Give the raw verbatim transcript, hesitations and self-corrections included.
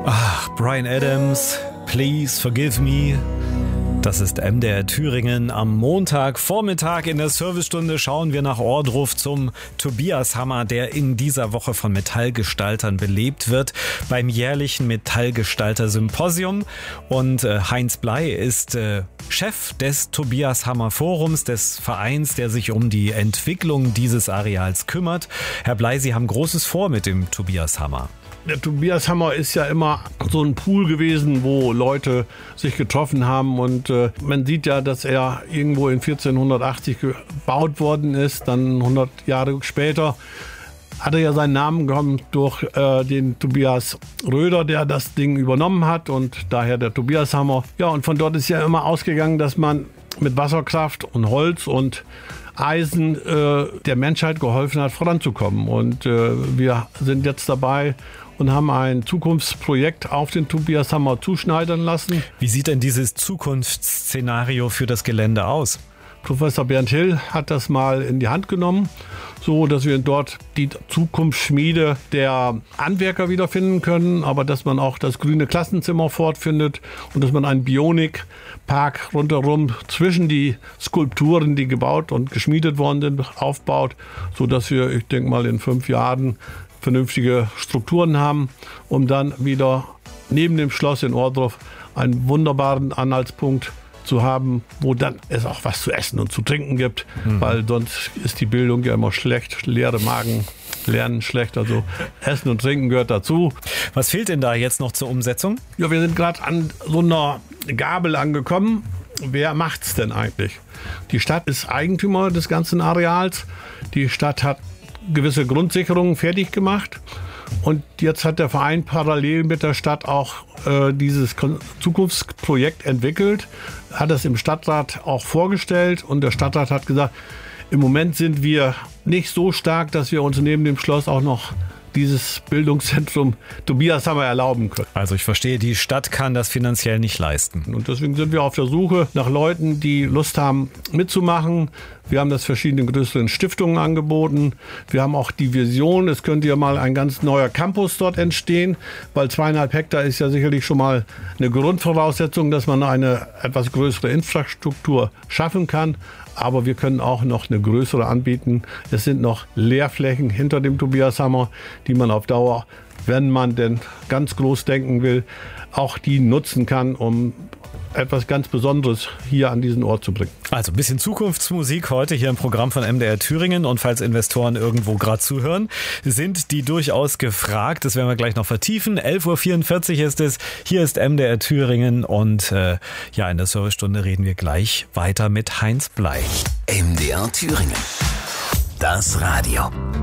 Ach, Bryan Adams, Please Forgive Me. Das ist M D R Thüringen. Am Montagvormittag in der Servicestunde schauen wir nach Ohrdruf zum Tobias-Hammer, der in dieser Woche von Metallgestaltern belebt wird beim jährlichen Metallgestalter-Symposium. Und äh, Heinz Bley ist äh, Chef des Tobias-Hammer-Forums, des Vereins, der sich um die Entwicklung dieses Areals kümmert. Herr Bley, Sie haben Großes vor mit dem Tobias-Hammer. Der Tobias-Hammer ist ja immer so ein Pool gewesen, wo Leute sich getroffen haben, und äh, man sieht ja, dass er irgendwo in vierzehnhundertachtzig gebaut worden ist. Dann hundert Jahre später hat er ja seinen Namen bekommen durch äh, den Tobias Röder, der das Ding übernommen hat, und daher der Tobias-Hammer. Ja, und von dort ist ja immer ausgegangen, dass man mit Wasserkraft und Holz und Eisen äh, der Menschheit geholfen hat, voranzukommen. Und äh, wir sind jetzt dabei und haben ein Zukunftsprojekt auf den Tobias-Hammer zuschneidern lassen. Wie sieht denn dieses Zukunftsszenario für das Gelände aus? Professor Bernd Hill hat das mal in die Hand genommen, so dass wir dort die Zukunftsschmiede der Handwerker wiederfinden können, aber dass man auch das grüne Klassenzimmer fortfindet und dass man einen Bionikpark rundherum zwischen die Skulpturen, die gebaut und geschmiedet worden sind, aufbaut, so dass wir, ich denke mal, in fünf Jahren vernünftige Strukturen haben, um dann wieder neben dem Schloss in Ohrdruf einen wunderbaren Anhaltspunkt zu haben, wo dann es auch was zu essen und zu trinken gibt, mhm. weil sonst ist die Bildung ja immer schlecht, leere Magen, Lernen schlecht, also Essen und Trinken gehört dazu. Was fehlt denn da jetzt noch zur Umsetzung? Ja, wir sind gerade an so einer Gabel angekommen. Wer macht's denn eigentlich? Die Stadt ist Eigentümer des ganzen Areals. Die Stadt hat gewisse Grundsicherungen fertig gemacht. Und jetzt hat der Verein parallel mit der Stadt auch äh, dieses Zukunftsprojekt entwickelt, hat es im Stadtrat auch vorgestellt, und der Stadtrat hat gesagt, im Moment sind wir nicht so stark, dass wir uns neben dem Schloss auch noch dieses Bildungszentrum Tobias-Hammer erlauben können. Also ich verstehe, die Stadt kann das finanziell nicht leisten. Und deswegen sind wir auf der Suche nach Leuten, die Lust haben mitzumachen. Wir haben das verschiedenen größeren Stiftungen angeboten. Wir haben auch die Vision, es könnte ja mal ein ganz neuer Campus dort entstehen, weil zweieinhalb Hektar ist ja sicherlich schon mal eine Grundvoraussetzung, dass man eine etwas größere Infrastruktur schaffen kann. Aber wir können auch noch eine größere anbieten. Es sind noch Leerflächen hinter dem Tobias-Hammer, die man auf Dauer, wenn man denn ganz groß denken will, auch die nutzen kann, um etwas ganz Besonderes hier an diesen Ort zu bringen. Also ein bisschen Zukunftsmusik heute hier im Programm von M D R Thüringen, und falls Investoren irgendwo gerade zuhören, sind die durchaus gefragt. Das werden wir gleich noch vertiefen. elf Uhr vierundvierzig ist es. Hier ist M D R Thüringen, und äh, ja, in der Servicestunde reden wir gleich weiter mit Heinz Bley. M D R Thüringen. Das Radio.